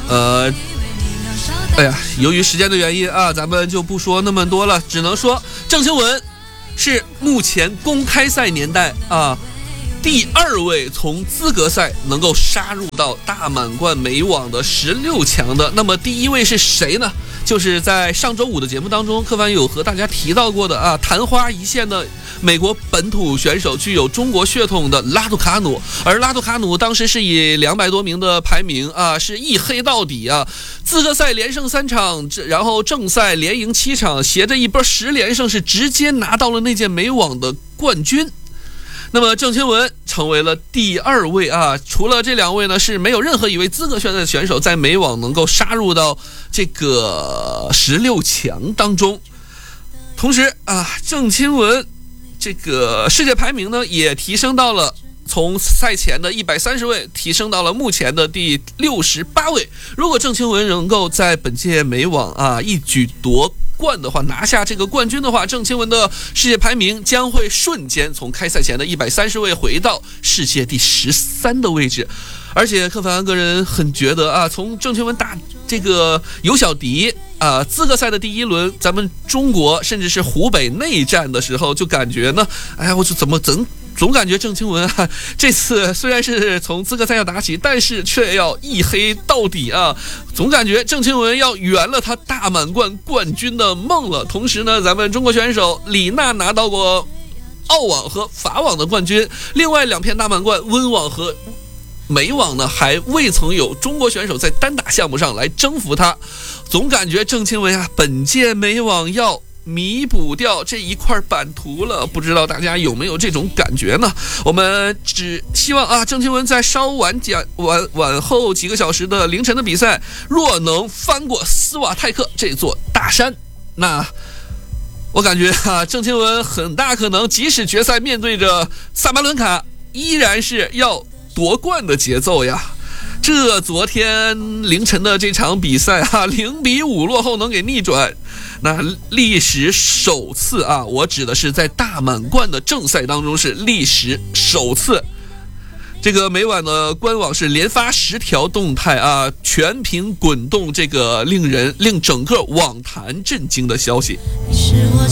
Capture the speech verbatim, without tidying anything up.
呃，哎呀，由于时间的原因啊，咱们就不说那么多了，只能说郑钦文是目前公开赛年代啊第二位从资格赛能够杀入到大满贯美网的十六强的。那么第一位是谁呢？就是在上周五的节目当中，柯凡有和大家提到过的啊，昙花一现的美国本土选手，具有中国血统的拉杜卡努。而拉杜卡努当时是以两百多名的排名啊，是一黑到底啊，资格赛连胜三场，然后正赛连赢七场，携着一波十连胜，是直接拿到了那届美网的冠军。那么郑钦文成为了第二位啊，除了这两位呢，是没有任何一位资格赛的选手在美网能够杀入到这个十六强当中。同时啊，郑钦文这个世界排名呢也提升到了从赛前的一百三十位提升到了目前的第六十八位。如果郑钦文能够在本届美网啊一举夺冠的话，拿下这个冠军的话，郑钦文的世界排名将会瞬间从开赛前的一百三十位回到世界第十三的位置。而且柯凡个人很觉得啊，从郑钦文打这个尤小迪啊资格赛的第一轮，咱们中国甚至是湖北内战的时候，就感觉呢，哎呀，我就怎么怎总感觉郑钦文啊，这次虽然是从资格赛要打起，但是却要一黑到底啊！总感觉郑钦文要圆了他大满贯冠军的梦了。同时呢，咱们中国选手李娜拿到过澳网和法网的冠军，另外两片大满贯温网和美网呢，还未曾有中国选手在单打项目上来征服他。总感觉郑钦文啊，本届美网要弥补掉这一块版图了，不知道大家有没有这种感觉呢？我们只希望啊，郑钦文在稍晚讲晚晚后几个小时的凌晨的比赛，若能翻过斯瓦泰克这座大山，那我感觉啊，郑钦文很大可能即使决赛面对着萨巴伦卡，依然是要夺冠的节奏呀。这昨天凌晨的这场比赛啊，零比五落后能给逆转，那历史首次啊，我指的是在大满贯的正赛当中是历史首次。这个美网的官网是连发十条动态啊，全屏滚动这个令人令整个网坛震惊的消息。